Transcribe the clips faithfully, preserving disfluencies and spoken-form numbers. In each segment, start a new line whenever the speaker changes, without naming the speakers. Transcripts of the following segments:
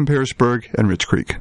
in Pearisburg and Rich Creek.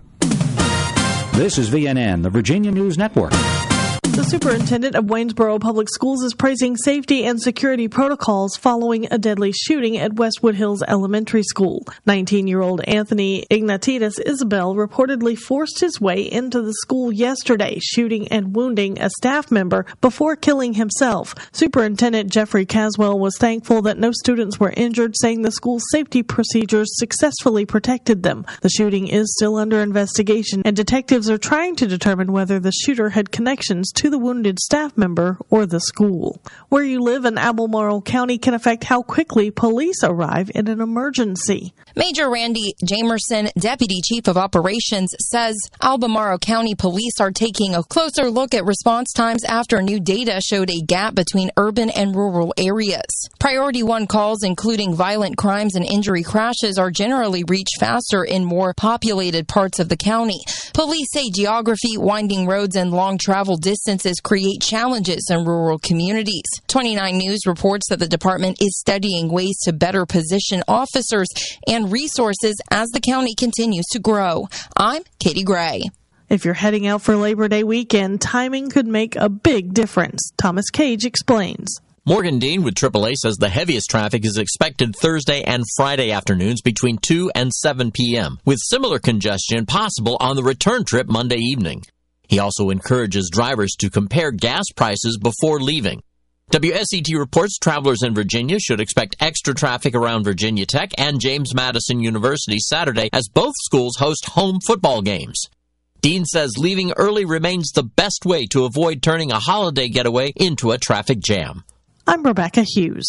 This is V N N, the Virginia News Network.
The superintendent of Waynesboro Public Schools is praising safety and security protocols following a deadly shooting at Westwood Hills Elementary School. nineteen-year-old Anthony Ignatius Isabel reportedly forced his way into the school yesterday, shooting and wounding a staff member before killing himself. Superintendent Jeffrey Caswell was thankful that no students were injured, saying the school's safety procedures successfully protected them. The shooting is still under investigation, and detectives are trying to determine whether the shooter had connections to the wounded staff member or the school. Where you live in Albemarle County can affect how quickly police arrive in an emergency.
Major Randy Jamerson, Deputy Chief of Operations, says Albemarle County Police are taking a closer look at response times after new data showed a gap between urban and rural areas. Priority one calls, including violent crimes and injury crashes, are generally reached faster in more populated parts of the county. Police say geography, winding roads, and long travel distances create challenges in rural communities. twenty-nine News reports that the department is studying ways to better position officers and resources as the county continues to grow. I'm Katie Gray.
If you're heading out for Labor Day weekend, timing could make a big difference. Thomas Cage explains.
Morgan Dean with triple A says the heaviest traffic is expected Thursday and Friday afternoons between two and seven p.m., with similar congestion possible on the return trip Monday evening. He also encourages drivers to compare gas prices before leaving. W S E T reports travelers in Virginia should expect extra traffic around Virginia Tech and James Madison University Saturday as both schools host home football games. Dean says leaving early remains the best way to avoid turning a holiday getaway into a traffic jam.
I'm Rebecca Hughes.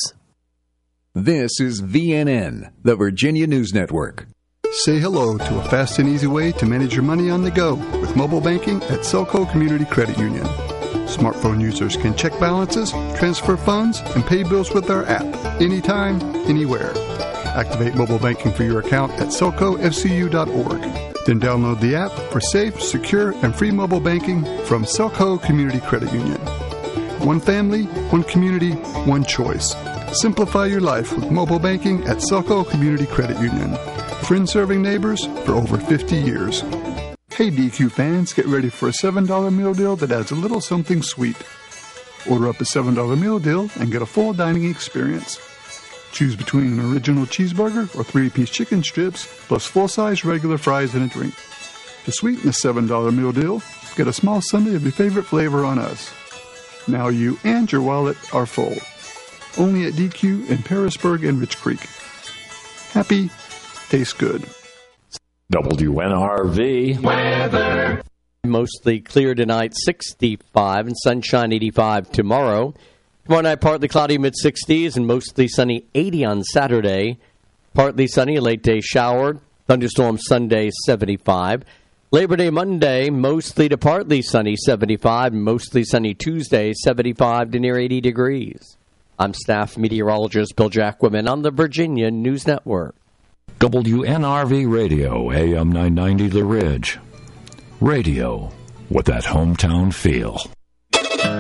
This is V N N, the Virginia News Network.
Say hello to a fast and easy way to manage your money on the go with mobile banking at Selco Community Credit Union. Smartphone users can check balances, transfer funds, and pay bills with our app anytime, anywhere. Activate mobile banking for your account at selco f c u dot org. Then download the app for safe, secure, and free mobile banking from Selco Community Credit Union. One family, one community, one choice. Simplify your life with mobile banking at Selco Community Credit Union. Friends serving neighbors for over fifty years. Hey D Q fans, get ready for a seven dollar meal deal that adds a little something sweet. Order up a seven dollar meal deal and get a full dining experience. Choose between an original cheeseburger or three-piece chicken strips, plus full-size regular fries and a drink. To sweeten the seven dollar meal deal, get a small sundae of your favorite flavor on us. Now you and your wallet are full. Only at D Q in Pearisburg and Rich Creek. Happy, tastes good.
W N R V weather.
Mostly clear tonight, sixty-five, and sunshine, eighty-five tomorrow. Tomorrow night, partly cloudy, mid-sixties, and mostly sunny, eighty on Saturday. Partly sunny, late day shower. Thunderstorm Sunday, seventy-five. Labor Day Monday, mostly to partly sunny, seventy-five. Mostly sunny Tuesday, seventy-five to near eighty degrees. I'm staff meteorologist Bill Jacquemin on the Virginia News Network.
W N R V Radio, A M nine ninety The Ridge. Radio with that hometown feel.